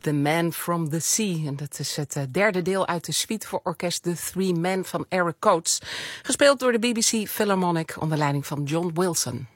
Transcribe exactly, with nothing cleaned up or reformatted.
The Man from the Sea. En dat is het derde deel uit de suite voor orkest The Three Men van Eric Coates. Gespeeld door de B B C Philharmonic onder leiding van John Wilson.